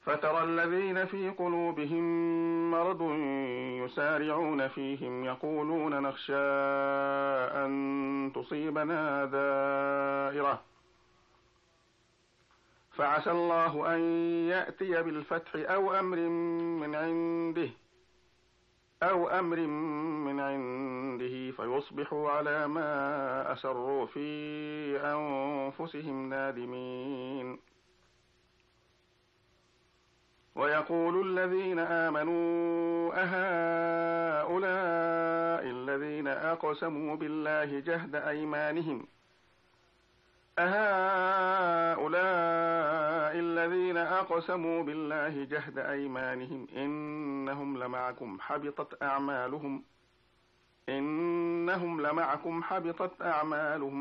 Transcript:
فترى الذين في قلوبهم مرض يسارعون فيهم يقولون نخشى أن تصيبنا دائرة فعسى الله أن يأتي بالفتح أو أمر من عنده فيصبحوا على ما أسروا في أنفسهم نادمين. ويقول الذين آمنوا أهؤلاء الذين أقسموا بالله جهد أيمانهم إنهم لمعكم حبطت أعمالهم